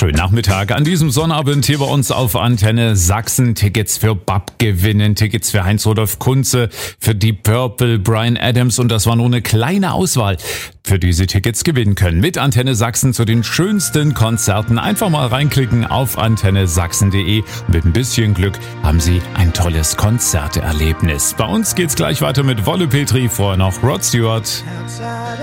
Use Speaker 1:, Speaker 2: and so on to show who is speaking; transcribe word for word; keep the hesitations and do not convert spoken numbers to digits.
Speaker 1: Schönen Nachmittag an diesem Sonnabend hier bei uns auf Antenne Sachsen. Tickets für B A P gewinnen, Tickets für Heinz-Rudolf Kunze, für Deep Purple, Bryan Adams und das war nur eine kleine Auswahl, für die Sie Tickets gewinnen können. Mit Antenne Sachsen zu den schönsten Konzerten. Einfach mal reinklicken auf antenne sachsen punkt de und mit ein bisschen Glück haben Sie ein tolles Konzerterlebnis. Bei uns geht's gleich weiter mit Wolle Petri, vorher noch Rod Stewart.